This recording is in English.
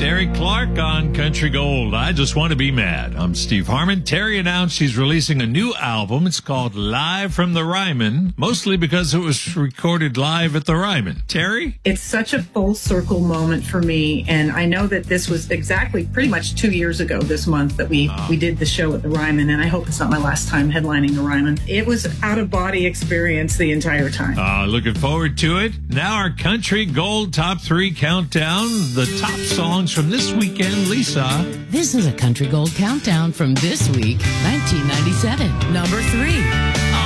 Terry Clark on Country Gold. I Just Want to Be Mad. I'm Steve Harmon. Terry announced she's releasing a new album. It's called Live from the Ryman, mostly because it was recorded live at the Ryman. Terry? It's such a full circle moment for me, and I know that this was exactly pretty much 2 years ago this month that we did the show at the Ryman, and I hope it's not my last time headlining the Ryman. It was out-of-body experience the entire time. Looking forward to it. Now our Country Gold Top 3 Countdown, the top songs from this weekend. Lisa. This is a Country Gold Countdown from this week, 1997. Number 3.